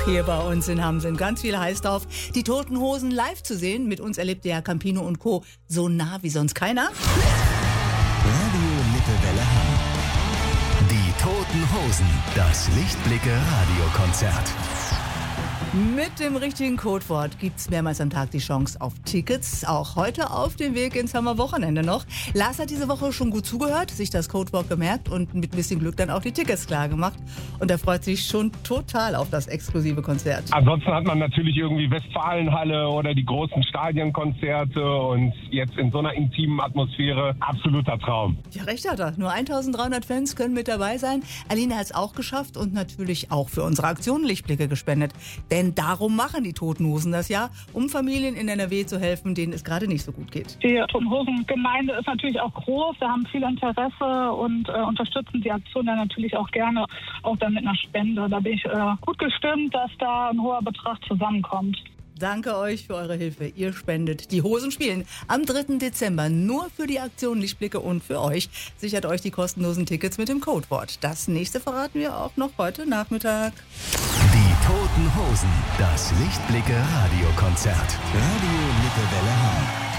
hier bei uns in Hamm sind ganz viele heiß drauf, die Toten Hosen live zu sehen. Mit uns erlebt ja Campino und Co. so nah wie sonst keiner. Radio Lippewelle Hamm. Die Toten Hosen, das Lichtblicke-Radiokonzert. Mit dem richtigen Codewort gibt's mehrmals am Tag die Chance auf Tickets. Auch heute auf dem Weg ins Hammer Wochenende noch. Lars hat diese Woche schon gut zugehört, sich das Codewort gemerkt und mit ein bisschen Glück dann auch die Tickets klar gemacht. Und er freut sich schon total auf das exklusive Konzert. Ansonsten hat man natürlich irgendwie Westfalenhalle oder die großen Stadionkonzerte und jetzt in so einer intimen Atmosphäre absoluter Traum. Ja, recht hat er. Nur 1300 Fans können mit dabei sein. Aline hat es auch geschafft und natürlich auch für unsere Aktion Lichtblicke gespendet. Denn darum machen die Toten Hosen das ja, um Familien in NRW zu helfen, denen es gerade nicht so gut geht. Die Toten Hosen Gemeinde ist natürlich auch groß, wir haben viel Interesse und unterstützen die Aktion dann natürlich auch gerne, auch dann mit einer Spende. Da bin ich gut gestimmt, dass da ein hoher Betrag zusammenkommt. Danke euch für eure Hilfe. Ihr spendet. Die Hosen spielen am 3. Dezember nur für die Aktion Lichtblicke und für euch. Sichert euch die kostenlosen Tickets mit dem Codewort. Das nächste verraten wir auch noch heute Nachmittag. Die Toten Hosen, das Lichtblicke-Radiokonzert. Radio Lippewelle Hamm.